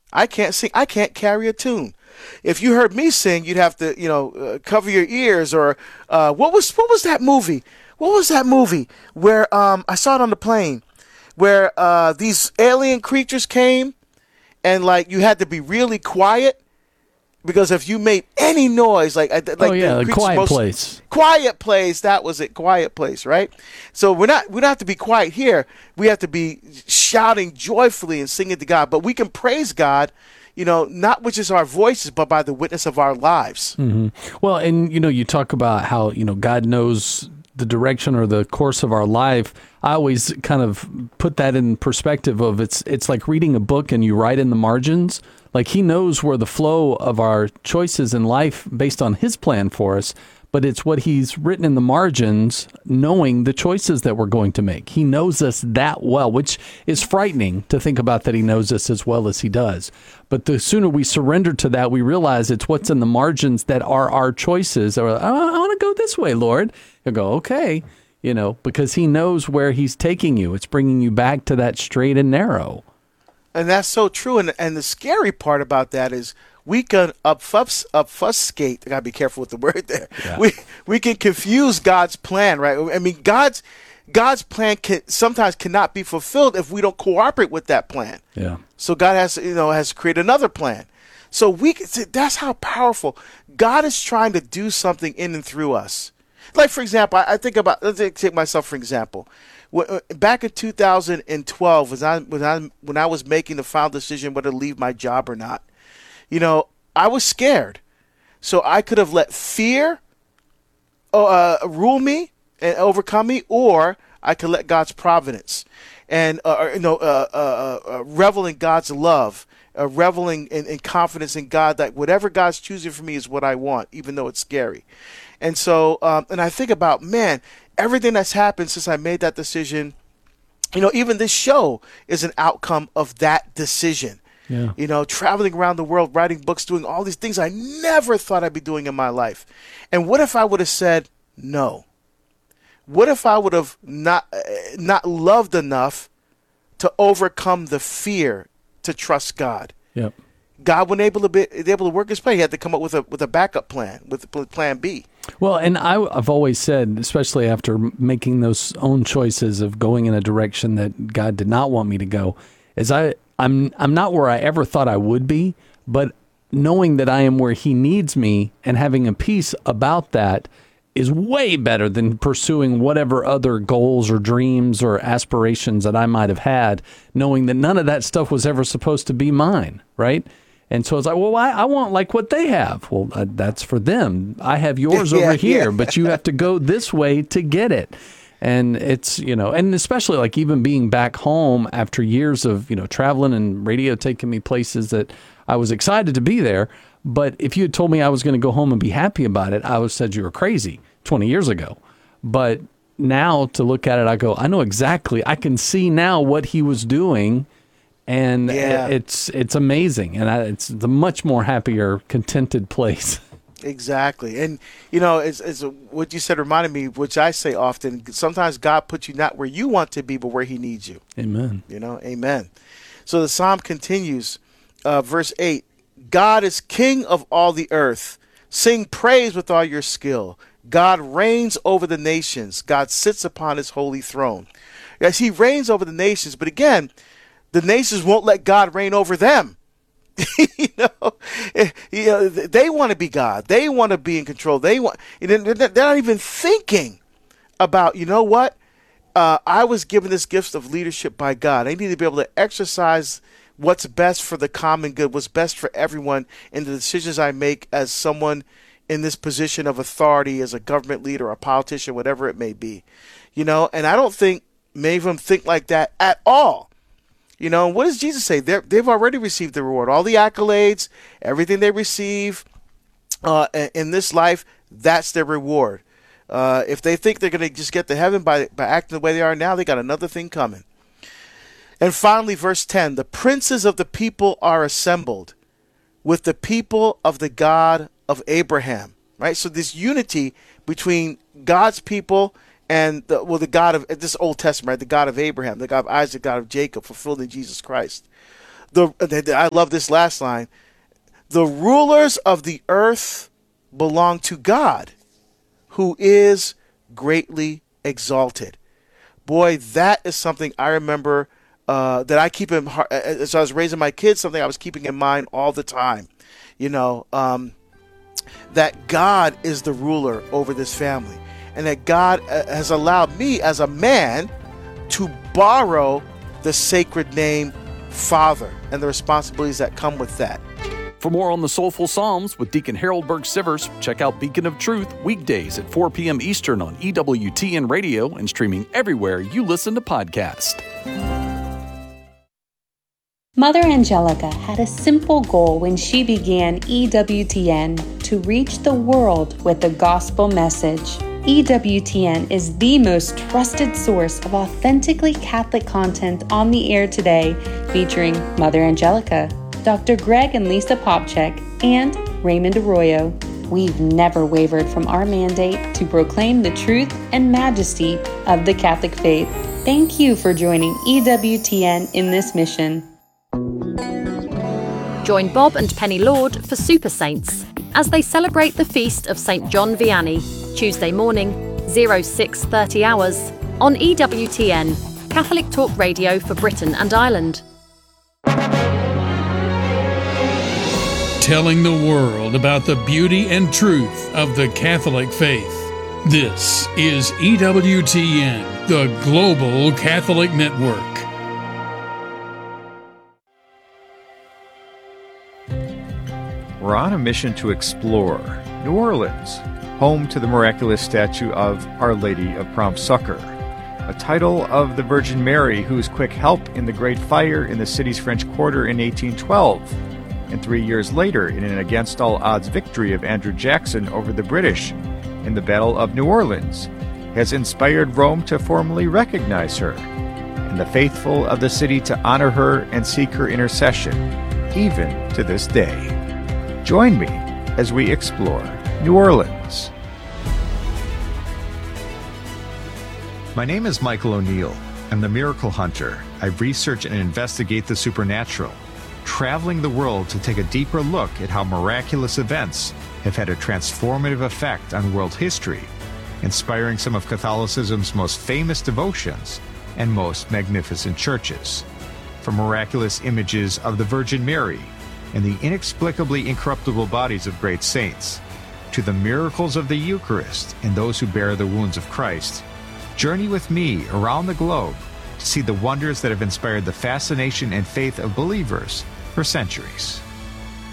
I can't sing. I can't carry a tune. If you heard me sing, you'd have to, cover your ears. Or what was that movie? What was that movie where I saw it on the plane, where these alien creatures came, and like you had to be really quiet because if you made any noise, oh yeah, the Quiet Place. Quiet Place, that was it. Quiet Place, right? So we don't have to be quiet here. We have to be shouting joyfully and singing to God. But we can praise God, not with just our voices, but by the witness of our lives. Mm-hmm. Well, and you talk about how God knows the direction or the course of our life. I always kind of put that in perspective of it's like reading a book and you write in the margins. Like he knows where the flow of our choices in life based on his plan for us, but it's what he's written in the margins, knowing the choices that we're going to make. He knows us that well, which is frightening to think about that he knows us as well as he does. But the sooner we surrender to that, we realize it's what's in the margins that are our choices. I want to go this way, Lord. He'll go, okay, because he knows where he's taking you. It's bringing you back to that straight and narrow. And that's so true. And the scary part about that is we can obfuscate. I gotta be careful with the word there. Yeah. We can confuse God's plan, right? I mean, God's plan sometimes cannot be fulfilled if we don't cooperate with that plan. Yeah. So God has to create another plan. So that's how powerful God is trying to do something in and through us. Like for example, let's take myself for example. Back in 2012, when I was making the final decision whether to leave my job or not, I was scared. So I could have let fear rule me and overcome me, or I could let God's providence and revel in God's love, reveling in confidence in God that whatever God's choosing for me is what I want, even though it's scary. And so, and I think about, man, everything that's happened since I made that decision, even this show is an outcome of that decision. Yeah. Traveling around the world, writing books, doing all these things I never thought I'd be doing in my life. And what if I would have said no? What if I would have not loved enough to overcome the fear to trust God? Yep. God wasn't able to work his plan. He had to come up with a backup plan, with plan B. Well, and I've always said, especially after making those own choices of going in a direction that God did not want me to go, is I'm not where I ever thought I would be, but knowing that I am where he needs me and having a peace about that is way better than pursuing whatever other goals or dreams or aspirations that I might have had, knowing that none of that stuff was ever supposed to be mine, right? And so it's like, well, I want like what they have. Well, that's for them. I have yours over here, but you have to go this way to get it. And it's, and especially like even being back home after years of, traveling and radio taking me places that I was excited to be there. But if you had told me I was going to go home and be happy about it, I would have said you were crazy 20 years ago. But now to look at it, I go, I know exactly. I can see now what he was doing. And it's amazing. And it's a much more happier, contented place. Exactly. And, it's what you said reminded me, which I say often, sometimes God puts you not where you want to be, but where he needs you. Amen. Amen. So the psalm continues, verse 8, God is king of all the earth. Sing praise with all your skill. God reigns over the nations. God sits upon his holy throne. Yes, he reigns over the nations, but again, the nations won't let God reign over them. They want to be God. They want to be in control. They're not even thinking about, what? I was given this gift of leadership by God. I need to be able to exercise what's best for the common good, what's best for everyone in the decisions I make as someone in this position of authority, as a government leader, a politician, whatever it may be. And I don't think many of them think like that at all. What does Jesus say? They've already received the reward. All the accolades, everything they receive in this life, that's their reward. If they think they're going to just get to heaven by acting the way they are now, they got another thing coming. And finally, verse 10, the princes of the people are assembled with the people of the God of Abraham. Right? So this unity between God's people and the God of this Old Testament, right? The God of Abraham, the God of Isaac, the God of Jacob, fulfilled in Jesus Christ. I love this last line. The rulers of the earth belong to God, who is greatly exalted. Boy, that is something I remember that I keep in heart. As I was raising my kids, something I was keeping in mind all the time. That God is the ruler over this family, and that God has allowed me as a man to borrow the sacred name Father and the responsibilities that come with that. For more on the Soulful Psalms with Deacon Harold Burke-Sivers, check out Beacon of Truth weekdays at 4 p.m. Eastern on EWTN Radio and streaming everywhere you listen to podcasts. Mother Angelica had a simple goal when she began EWTN: to reach the world with the gospel message. EWTN is the most trusted source of authentically Catholic content on the air today, featuring Mother Angelica, Dr. Greg and Lisa Popchek, and Raymond Arroyo. We've never wavered from our mandate to proclaim the truth and majesty of the Catholic faith. Thank you for joining EWTN in this mission. Join Bob and Penny Lord for Super Saints as they celebrate the feast of St. John Vianney, Tuesday morning, 06:30 hours, on EWTN, Catholic Talk Radio for Britain and Ireland. Telling the world about the beauty and truth of the Catholic faith. This is EWTN, the Global Catholic Network. We're on a mission to explore New Orleans, home to the miraculous statue of Our Lady of Prompt Succor, a title of the Virgin Mary whose quick help in the Great Fire in the city's French Quarter in 1812, and 3 years later in an against-all-odds victory of Andrew Jackson over the British in the Battle of New Orleans, has inspired Rome to formally recognize her, and the faithful of the city to honor her and seek her intercession, even to this day. Join me as we explore New Orleans. My name is Michael O'Neill. I'm the Miracle Hunter. I research and investigate the supernatural, traveling the world to take a deeper look at how miraculous events have had a transformative effect on world history, inspiring some of Catholicism's most famous devotions and most magnificent churches. From miraculous images of the Virgin Mary and the inexplicably incorruptible bodies of great saints, to the miracles of the Eucharist and those who bear the wounds of Christ, journey with me around the globe to see the wonders that have inspired the fascination and faith of believers for centuries.